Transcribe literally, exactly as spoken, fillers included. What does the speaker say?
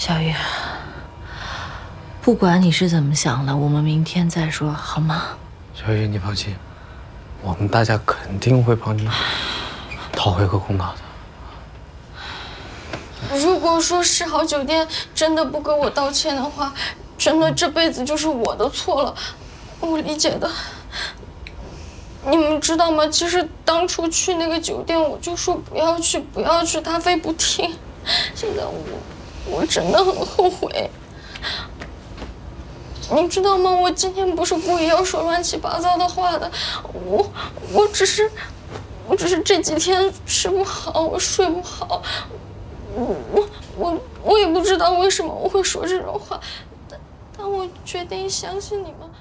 小雨，不管你是怎么想的，我们明天再说，好吗？ 小雨，你放心，我们大家肯定会帮你讨回个公道的。 如果说世豪酒店真的不跟我道歉的话，真的这辈子就是我的错了，我理解的。你们知道吗？其实当初去那个酒店，我就说不要去，不要去，他非不听。现在我我真的很后悔。你知道吗？我今天不是故意要说乱七八糟的话的，我我只是我只是这几天吃不好，我睡不好，我我我我也不知道为什么我会说这种话，但但我决定相信你们。